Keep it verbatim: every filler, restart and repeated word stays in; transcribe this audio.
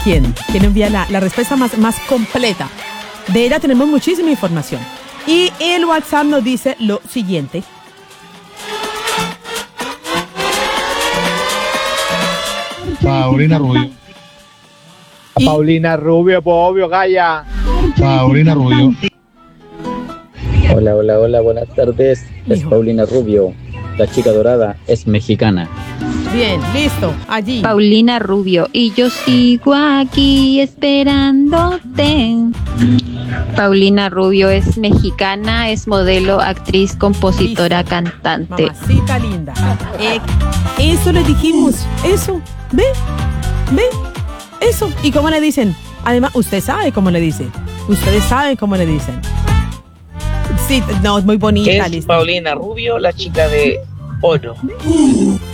quién, quién envía la, la respuesta más, más completa. De ella tenemos muchísima información. Y el WhatsApp nos dice lo siguiente. Paulina Rubio. ¿Y? Paulina Rubio, pues obvio, Gaya. Paulina Rubio. Hola, hola, hola, buenas tardes. Es Hijo. Paulina Rubio. La chica dorada es mexicana. Bien, listo, allí. Paulina Rubio, y yo sigo aquí esperándote. Paulina Rubio es mexicana, es modelo, actriz, compositora, Listo. cantante. Mamacita linda. Eh, eso le dijimos. Eso. ¿Ve? ¿Ve? Eso. ¿Y cómo le dicen? Además, usted sabe cómo le dicen. Ustedes saben cómo le dicen. Sí, no, es muy bonita. Es listo. Paulina Rubio, la chica de oro.